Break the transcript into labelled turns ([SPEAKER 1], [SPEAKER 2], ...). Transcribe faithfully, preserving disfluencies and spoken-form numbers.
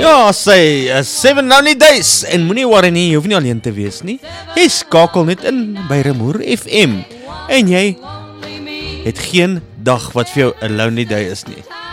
[SPEAKER 1] Ja, sy is seven Lonely Days en moenie worry nie, jy hoef nie alleen te wees nie. Jy skakel net in by Remoer F M en jy het geen dag wat vir jou 'n lonely day is nie.